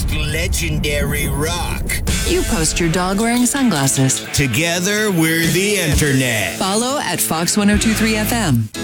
most legendary rock. You post your dog wearing sunglasses. Together, we're the internet. Follow at Fox 1023 FM.